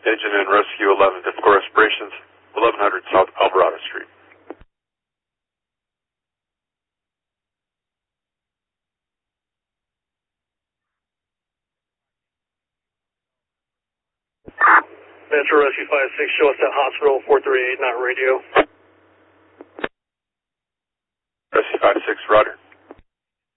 Agent in Rescue 11, difficult respirations, 1100 South Alvarado Street. Metro Rescue 56, show us at hospital 438, not radio. Rescue 56, Roger.